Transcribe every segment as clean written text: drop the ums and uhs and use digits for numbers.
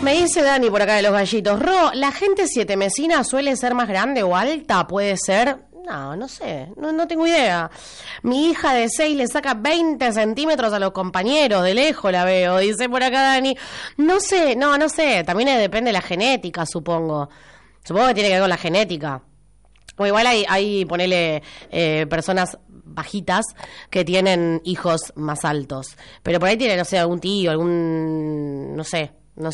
Me dice Dani por acá de Los Gallitos. Ro, ¿la gente sietemesina suele ser más grande o alta? ¿Puede ser? No sé, no tengo idea. Mi hija de 6 le saca 20 centímetros a los compañeros, de lejos la veo, dice por acá Dani. No sé. También depende de la genética, supongo. Supongo que tiene que ver con la genética. O igual hay ponele, personas bajitas que tienen hijos más altos. Pero por ahí tiene, no sé, algún tío, no sé.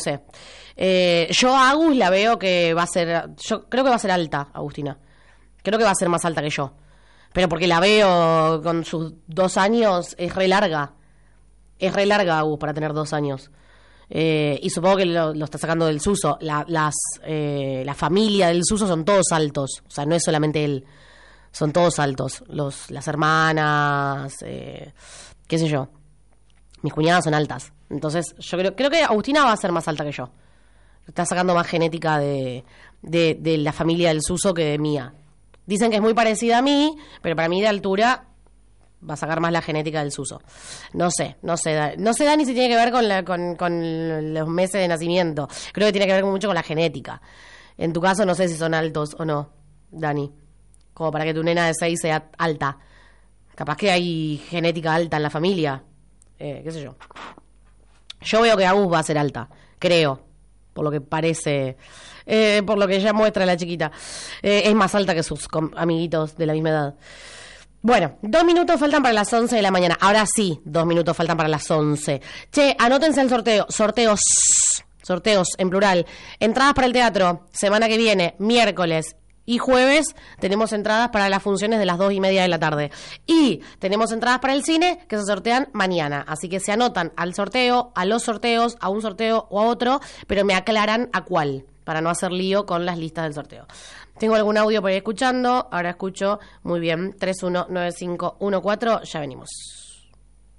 Yo a Agus la veo que va a ser... Yo creo que va a ser alta, Agustina. Creo que va a ser más alta que yo. Pero porque la veo con sus 2 años, es re larga. Es re larga, Agus, para tener 2 años. Y supongo que lo está sacando del Suso. La familia del Suso son todos altos. O sea, no es solamente él. Son todos altos. Las hermanas, qué sé yo. Mis cuñadas son altas. Entonces, yo creo que Agustina va a ser más alta que yo. Está sacando más genética de la familia del Suso que de mía. Dicen que es muy parecida a mí, pero para mí de altura va a sacar más la genética del Suso. No sé, Dani, si tiene que ver con los meses de nacimiento. Creo que tiene que ver mucho con la genética. En tu caso, no sé si son altos o no, Dani. Como para que tu nena de 6 sea alta. Capaz que hay genética alta en la familia. Qué sé yo. Yo veo que Agus va a ser alta, creo, por lo que parece, por lo que ya muestra la chiquita. Es más alta que sus amiguitos de la misma edad. Bueno, 2 minutos faltan para las 11 de la mañana. Ahora sí, 2 minutos faltan para las 11. Che, anótense al sorteo. Sorteos en plural. Entradas para el teatro, semana que viene, miércoles y jueves, tenemos entradas para las funciones de las 2:30 de la tarde. Y tenemos entradas para el cine que se sortean mañana. Así que se anotan al sorteo, a los sorteos, a un sorteo o a otro, pero me aclaran a cuál, para no hacer lío con las listas del sorteo. Tengo algún audio por ahí escuchando. Ahora escucho muy bien. 319514. Ya venimos.